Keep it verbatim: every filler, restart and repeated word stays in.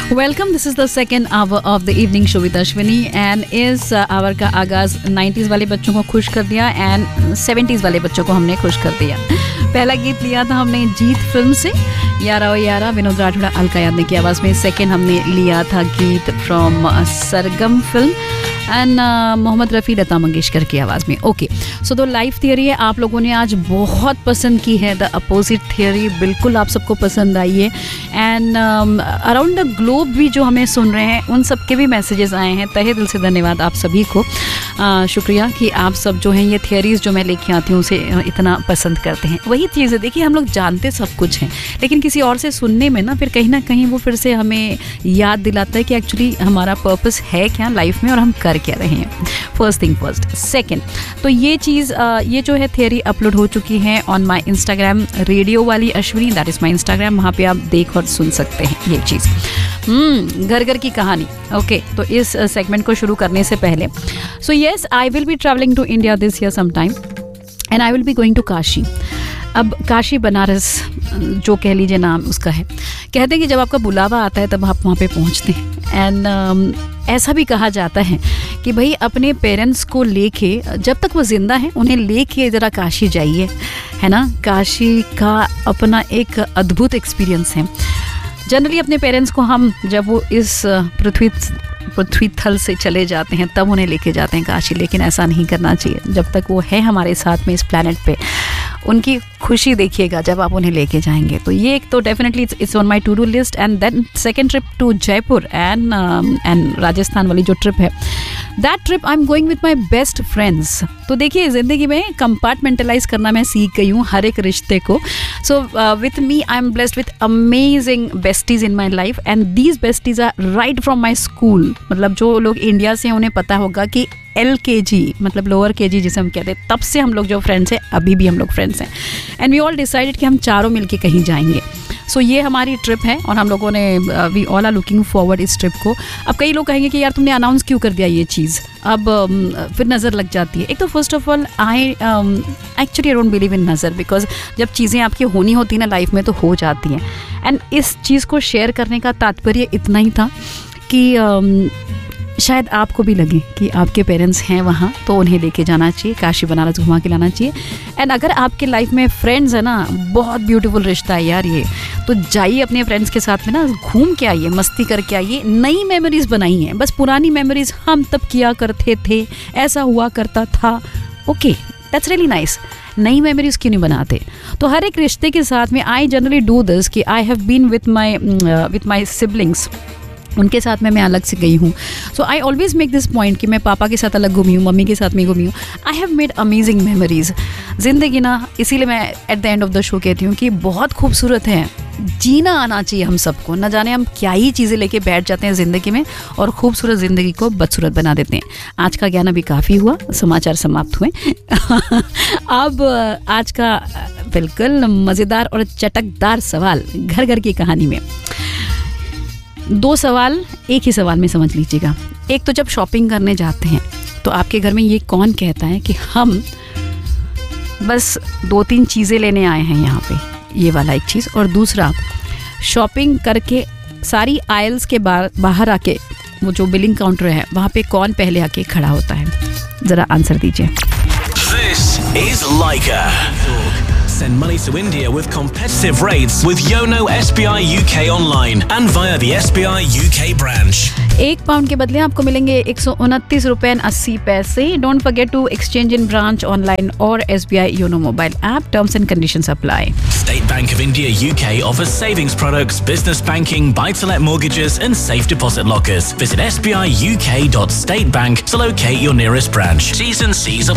Welcome, this is the second hour of the evening show with Ashwini and इस our का आगाज nineties वाले बच्चों को खुश कर दिया एंड सेवेंटीज़ वाले बच्चों को हमने खुश कर दिया। पहला गीत लिया था हमने जीत फिल्म से, यारा ओ यारा, विनोद राठौड़ अलका याग्निक की आवाज़ में। सेकेंड हमने लिया था गीत from Sargam film and Mohammad Rafi, Lata Mangeshkar की आवाज़ में। ओके, सो दो लाइफ थियरी है, आप लोगों ने आज बहुत पसंद की है। द अपोजिट थियरी बिल्कुल आप सबको पसंद आई है एंड अराउंड द ग्लोब भी जो हमें सुन रहे हैं उन सब के भी मैसेजेस आए हैं। तहे दिल से धन्यवाद आप सभी को, uh, शुक्रिया कि आप सब जो हैं ये थियरीज़ जो मैं लेके आती हूँ उसे इतना पसंद करते हैं। वही चीज़ है, देखिए हम लोग जानते सब कुछ हैं लेकिन किसी और से सुनने में ना फिर कहीं ना कहीं वो फिर से हमें याद दिलाता है कि एक्चुअली हमारा पर्पस है क्या लाइफ में और हम कर क्या रहे हैं। First thing first. सेकंड, तो ये चीज़ ये जो है थियरी अपलोड हो चुकी है ऑन माय इंस्टाग्राम, रेडियो वाली Ashwini, that is my Instagram. वहाँ पे आप देख और सुन सकते हैं ये चीज़, हम्म घर घर की कहानी। ओके, तो इस सेगमेंट को शुरू करने से पहले, so yes, I will be travelling to India this year some time and I will be going to Kashi. अब काशी बनारस जो कह लीजिए नाम उसका है, कहते हैं कि जब आपका बुलावा आता है तब आप वहाँ पे पहुँचते हैं एंड um, ऐसा भी कहा जाता है कि भाई अपने पेरेंट्स को लेके जब तक वो ज़िंदा हैं उन्हें लेके ज़रा काशी जाइए, है ना। काशी का अपना एक अद्भुत एक्सपीरियंस है। जनरली अपने पेरेंट्स को हम जब वो इस पृथ्वी पृथ्वी थल से चले जाते हैं तब उन्हें लेके जाते हैं काशी, लेकिन ऐसा नहीं करना चाहिए। जब तक वो है हमारे साथ में इस प्लैनेट पे, उनकी खुशी देखिएगा जब आप उन्हें लेके जाएंगे। तो ये एक तो definitely it's on my to do list. And then second trip to Jaipur and and Rajasthan वाली जो ट्रिप है, that trip I am going with my best friends. तो देखिए ज़िंदगी में कंपार्टमेंटलाइज करना मैं सीख गई हूँ हर एक रिश्ते को। So with me I am blessed with amazing besties in my life and these besties are right from my school. मतलब जो लोग इंडिया से हैं उन्हें पता होगा कि एल के जी मतलब लोअर के जी जिसे हम कहते हैं, तब से हम लोग जो फ्रेंड्स हैं अभी भी हम लोग फ्रेंड्स हैं एंड वी ऑल डिसाइडेड कि हम चारों मिलके कहीं जाएंगे। सो so, ये हमारी ट्रिप है और हम लोगों ने we all are looking forward इस ट्रिप को। अब कई लोग कहेंगे कि यार तुमने अनाउंस क्यों कर दिया ये चीज़, अब um, फिर नज़र लग जाती है। एक तो first of all I actually I don't believe in नज़र, बिकॉज जब चीज़ें आपकी होनी होती हैं ना लाइफ में तो हो जाती हैं। एंड इस चीज़ को शेयर करने का तात्पर्य इतना ही था कि um, शायद आपको भी लगे कि आपके पेरेंट्स हैं वहाँ तो उन्हें लेके जाना चाहिए, काशी बनारस घुमा के लाना चाहिए। एंड अगर आपके लाइफ में फ्रेंड्स है ना, बहुत ब्यूटीफुल रिश्ता है यार ये, तो जाइए अपने फ्रेंड्स के साथ में ना, घूम के आइए, मस्ती करके आइए, नई मेमोरीज बनाई हैं। बस पुरानी मेमोरीज हम तब किया करते थे, ऐसा हुआ करता था, ओके दैट्स रियली नाइस। नई मेमोरीज क्यों नहीं बनाते। तो हर एक रिश्ते के साथ में आई जनरली डू दिस कि I have been with my with my siblings, उनके साथ में मैं अलग से गई हूँ। सो I always make this point कि मैं पापा के साथ अलग घूमी हूँ, मम्मी के साथ में घूमी हूँ। I have made amazing memories. ज़िंदगी ना, इसीलिए मैं at the end of the show कहती हूँ कि बहुत खूबसूरत है, जीना आना चाहिए हम सबको। न जाने हम क्या ही चीज़ें लेके बैठ जाते हैं ज़िंदगी में और खूबसूरत ज़िंदगी को बदसूरत बना देते हैं। आज का ज्ञान अभी काफ़ी हुआ, समाचार समाप्त हुए। अब आज का बिल्कुल मज़ेदार और चटकदार सवाल घर घर की कहानी में। दो सवाल एक ही सवाल में समझ लीजिएगा। एक तो जब शॉपिंग करने जाते हैं तो आपके घर में ये कौन कहता है कि हम बस दो तीन चीज़ें लेने आए हैं यहाँ पे, ये वाला एक चीज़। और दूसरा, शॉपिंग करके सारी आयल्स के बाहर आके वो जो बिलिंग काउंटर है वहाँ पे कौन पहले आके खड़ा होता है? ज़रा आंसर दीजिए। This is Leica. Send money to India with competitive rates with Yono S B I U K online and via the S B I U K branch. एक पाउंड के बदले आपको मिलेंगे एक सौ उनतीस रुपए अस्सी पैसे। Don't forget to exchange in branch, online और S B I YONO mobile app. Terms and conditions apply. State Bank of India U K offers savings products, business banking, buy-to-let mortgages and safe deposit lockers. Visit s b i u k dot state bank to locate your nearest branch. T's and C's apply.